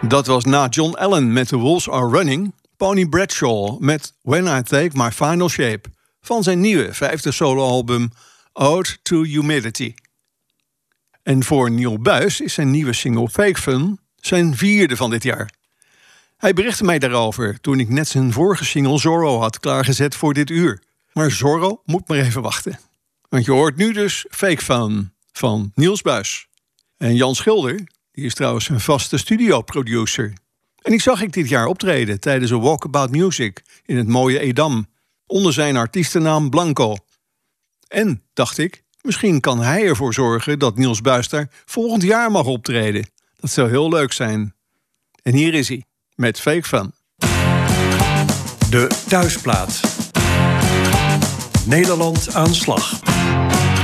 Dat was na John Allen met The Wolves Are Running, Pony Bradshaw met When I Take My Final Shape van zijn nieuwe 5e soloalbum Ode to Humidity. En voor Neil Buys is zijn nieuwe single Fake Fun zijn 4e van dit jaar. Hij berichtte mij daarover toen ik net zijn vorige single Zorro had klaargezet voor dit uur. Maar Zorro moet maar even wachten. Want je hoort nu dus Fake Fun van Niels Buys. En Jan Schilder, die is trouwens een vaste studioproducer. En die zag ik dit jaar optreden tijdens een Walkabout Music in het mooie Edam, onder zijn artiestennaam Blanco. En, dacht ik, misschien kan hij ervoor zorgen dat Niels Buys daar volgend jaar mag optreden. Dat zou heel leuk zijn. En hier is hij, met Fake Fun. De thuisplaat. Nederland aan slag.